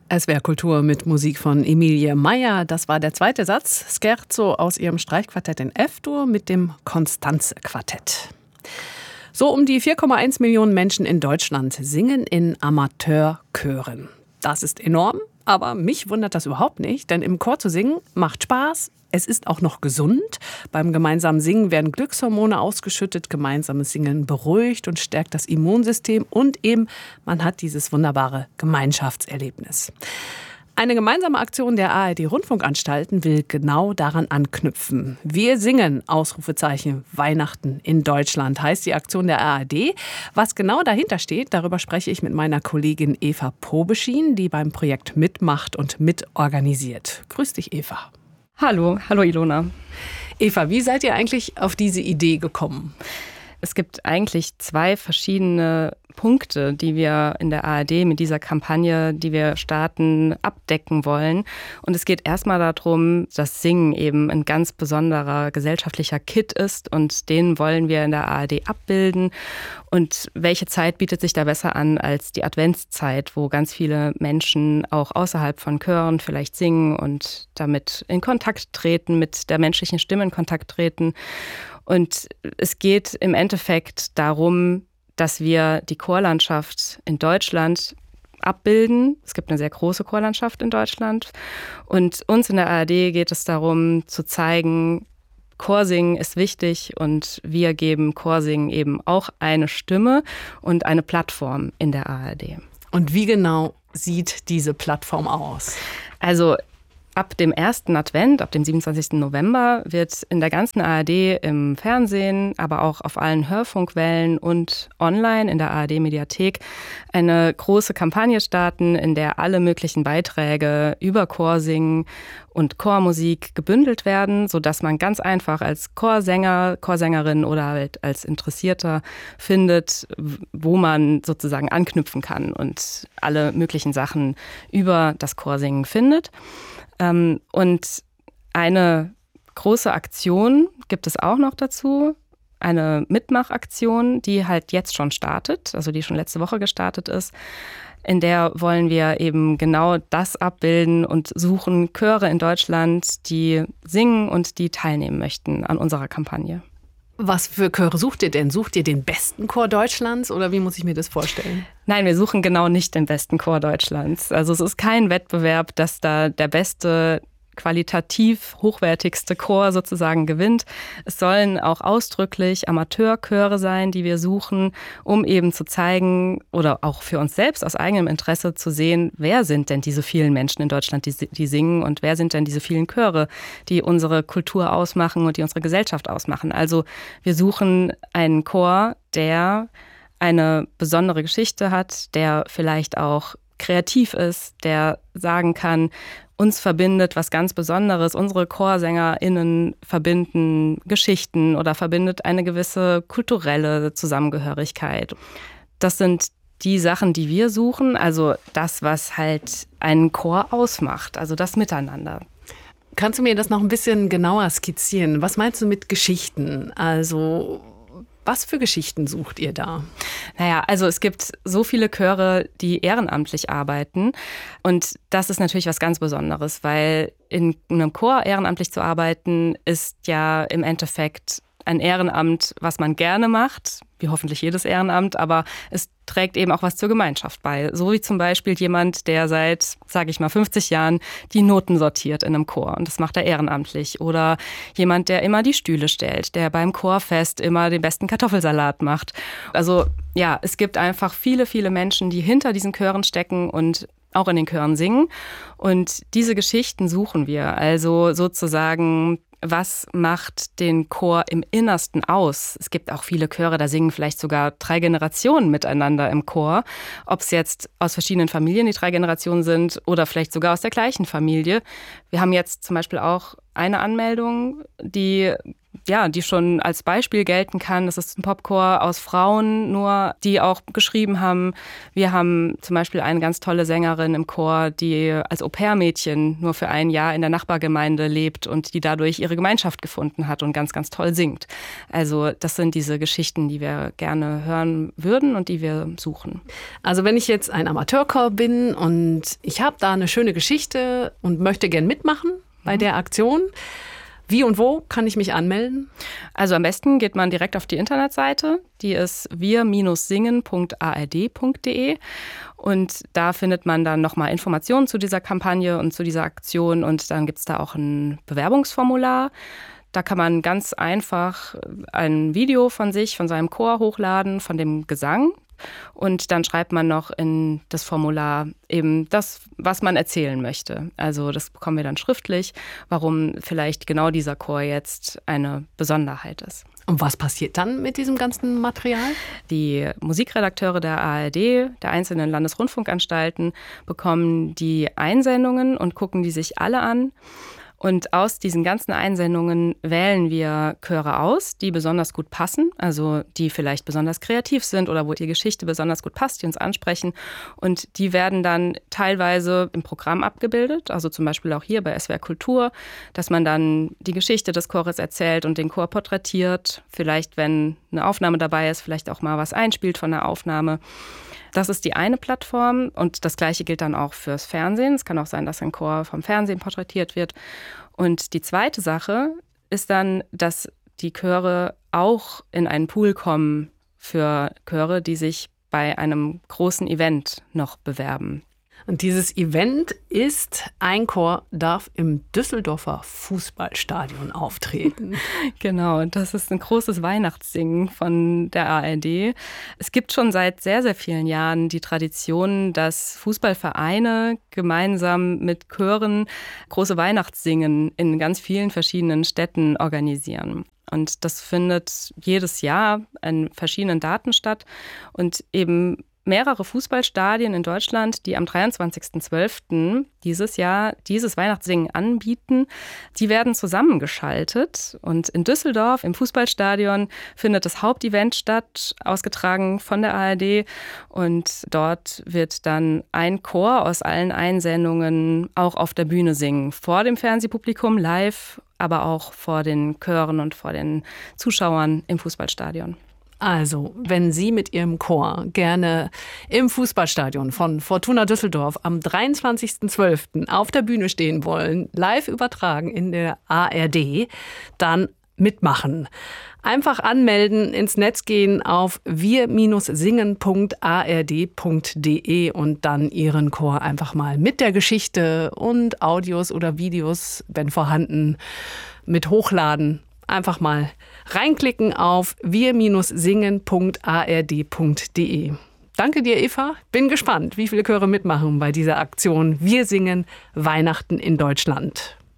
SWR Kultur mit Musik von Emilie Meyer. Das war der zweite Satz, Scherzo aus ihrem Streichquartett in F-Dur mit dem Constanze-Quartett. So um die 4,1 Millionen Menschen in Deutschland singen in Amateurchören. Das ist enorm, aber mich wundert das überhaupt nicht, denn im Chor zu singen macht Spaß. Es ist auch noch gesund. Beim gemeinsamen Singen werden Glückshormone ausgeschüttet. Gemeinsames Singen beruhigt und stärkt das Immunsystem. Und eben, man hat dieses wunderbare Gemeinschaftserlebnis. Eine gemeinsame Aktion der ARD-Rundfunkanstalten will genau daran anknüpfen. Wir singen, Ausrufezeichen, Weihnachten in Deutschland, heißt die Aktion der ARD. Was genau dahinter steht, darüber spreche ich mit meiner Kollegin Eva Probeschien, die beim Projekt mitmacht und mitorganisiert. Grüß dich, Eva. Hallo Ilona. Eva, wie seid ihr eigentlich auf diese Idee gekommen? Es gibt eigentlich zwei verschiedene Punkte, die wir in der ARD mit dieser Kampagne, die wir starten, abdecken wollen. Und es geht erstmal darum, dass Singen eben ein ganz besonderer gesellschaftlicher Kit ist und den wollen wir in der ARD abbilden. Und welche Zeit bietet sich da besser an als die Adventszeit, wo ganz viele Menschen auch außerhalb von Chören vielleicht singen und damit in Kontakt treten, mit der menschlichen Stimme in Kontakt treten. Und es geht im Endeffekt darum, dass wir die Chorlandschaft in Deutschland abbilden. Es gibt eine sehr große Chorlandschaft in Deutschland. Und uns in der ARD geht es darum, zu zeigen, Chorsingen ist wichtig und wir geben Chorsingen eben auch eine Stimme und eine Plattform in der ARD. Und wie genau sieht diese Plattform aus? Also ab dem ersten Advent, ab dem 27. November, wird in der ganzen ARD im Fernsehen, aber auch auf allen Hörfunkwellen und online in der ARD-Mediathek eine große Kampagne starten, in der alle möglichen Beiträge über Chorsingen und Chormusik gebündelt werden, sodass man ganz einfach als Chorsänger, Chorsängerin oder halt als Interessierter findet, wo man sozusagen anknüpfen kann und alle möglichen Sachen über das Chorsingen findet. Und eine große Aktion gibt es auch noch dazu, eine Mitmachaktion, die halt jetzt schon startet, also die schon letzte Woche gestartet ist. In der wollen wir eben genau das abbilden und suchen Chöre in Deutschland, die singen und die teilnehmen möchten an unserer Kampagne. Was für Chöre sucht ihr denn? Sucht ihr den besten Chor Deutschlands oder wie muss ich mir das vorstellen? Nein, wir suchen genau nicht den besten Chor Deutschlands. Also es ist kein Wettbewerb, dass da der beste, qualitativ hochwertigste Chor sozusagen gewinnt. Es sollen auch ausdrücklich Amateurchöre sein, die wir suchen, um eben zu zeigen oder auch für uns selbst aus eigenem Interesse zu sehen, wer sind denn diese vielen Menschen in Deutschland, die singen und wer sind denn diese vielen Chöre, die unsere Kultur ausmachen und die unsere Gesellschaft ausmachen. Also wir suchen einen Chor, der eine besondere Geschichte hat, der vielleicht auch kreativ ist, der sagen kann, uns verbindet was ganz Besonderes. Unsere ChorsängerInnen verbinden Geschichten oder verbindet eine gewisse kulturelle Zusammengehörigkeit. Das sind die Sachen, die wir suchen, also das, was halt einen Chor ausmacht, also das Miteinander. Kannst du mir das noch ein bisschen genauer skizzieren? Was meinst du mit Geschichten? Also was für Geschichten sucht ihr da? Naja, also es gibt so viele Chöre, die ehrenamtlich arbeiten. Und das ist natürlich was ganz Besonderes, weil in einem Chor ehrenamtlich zu arbeiten, ist ja im Endeffekt ein Ehrenamt, was man gerne macht, wie hoffentlich jedes Ehrenamt, aber es trägt eben auch was zur Gemeinschaft bei. So wie zum Beispiel jemand, der seit, sage ich mal, 50 Jahren die Noten sortiert in einem Chor und das macht er ehrenamtlich. Oder jemand, der immer die Stühle stellt, der beim Chorfest immer den besten Kartoffelsalat macht. Also ja, es gibt einfach viele, viele Menschen, die hinter diesen Chören stecken und auch in den Chören singen. Und diese Geschichten suchen wir. Also sozusagen, was macht den Chor im Innersten aus? Es gibt auch viele Chöre, da singen vielleicht sogar 3 Generationen miteinander im Chor. Ob es jetzt aus verschiedenen Familien die 3 Generationen sind oder vielleicht sogar aus der gleichen Familie. Wir haben jetzt zum Beispiel auch eine Anmeldung, die schon als Beispiel gelten kann. Das ist ein Popchor aus Frauen nur, die auch geschrieben haben. Wir haben zum Beispiel eine ganz tolle Sängerin im Chor, die als Au-pair-Mädchen nur für ein Jahr in der Nachbargemeinde lebt und die dadurch ihre Gemeinschaft gefunden hat und ganz, ganz toll singt. Also das sind diese Geschichten, die wir gerne hören würden und die wir suchen. Also wenn ich jetzt ein Amateurchor bin und ich habe da eine schöne Geschichte und möchte gern mitmachen bei der Aktion, wie und wo kann ich mich anmelden? Also am besten geht man direkt auf die Internetseite. Die ist wir-singen.ard.de und da findet man dann nochmal Informationen zu dieser Kampagne und zu dieser Aktion und dann gibt es da auch ein Bewerbungsformular. Da kann man ganz einfach ein Video von sich, von seinem Chor hochladen, von dem Gesang. Und dann schreibt man noch in das Formular eben das, was man erzählen möchte. Also das bekommen wir dann schriftlich, warum vielleicht genau dieser Chor jetzt eine Besonderheit ist. Und was passiert dann mit diesem ganzen Material? Die Musikredakteure der ARD, der einzelnen Landesrundfunkanstalten, bekommen die Einsendungen und gucken die sich alle an. Und aus diesen ganzen Einsendungen wählen wir Chöre aus, die besonders gut passen, also die vielleicht besonders kreativ sind oder wo die Geschichte besonders gut passt, die uns ansprechen. Und die werden dann teilweise im Programm abgebildet, also zum Beispiel auch hier bei SWR Kultur, dass man dann die Geschichte des Chores erzählt und den Chor porträtiert. Vielleicht, wenn eine Aufnahme dabei ist, vielleicht auch mal was einspielt von der Aufnahme. Das ist die eine Plattform und das Gleiche gilt dann auch fürs Fernsehen. Es kann auch sein, dass ein Chor vom Fernsehen porträtiert wird. Und die zweite Sache ist dann, dass die Chöre auch in einen Pool kommen für Chöre, die sich bei einem großen Event noch bewerben. Und dieses Event ist, ein Chor darf im Düsseldorfer Fußballstadion auftreten. Genau, das ist ein großes Weihnachtssingen von der ARD. Es gibt schon seit sehr, sehr vielen Jahren die Tradition, dass Fußballvereine gemeinsam mit Chören große Weihnachtssingen in ganz vielen verschiedenen Städten organisieren. Und das findet jedes Jahr an verschiedenen Daten statt und eben mehrere Fußballstadien in Deutschland, die am 23.12. dieses Jahr dieses Weihnachtssingen anbieten, die werden zusammengeschaltet. Und in Düsseldorf im Fußballstadion findet das Hauptevent statt, ausgetragen von der ARD. Und dort wird dann ein Chor aus allen Einsendungen auch auf der Bühne singen, vor dem Fernsehpublikum live, aber auch vor den Chören und vor den Zuschauern im Fußballstadion. Also, wenn Sie mit Ihrem Chor gerne im Fußballstadion von Fortuna Düsseldorf am 23.12. auf der Bühne stehen wollen, live übertragen in der ARD, dann mitmachen. Einfach anmelden, ins Netz gehen auf wir-singen.ard.de und dann Ihren Chor einfach mal mit der Geschichte und Audios oder Videos, wenn vorhanden, mit hochladen. Einfach mal reinklicken auf wir-singen.ard.de. Danke dir, Eva. Bin gespannt, wie viele Chöre mitmachen bei dieser Aktion Wir singen Weihnachten in Deutschland.